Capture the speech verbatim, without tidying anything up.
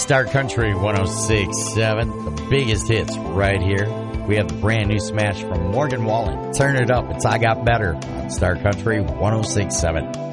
Star Country one oh six point seven, the biggest hits right here. We have the brand new smash from Morgan Wallen. Turn it up. It's I Got Better on Star Country one oh six point seven.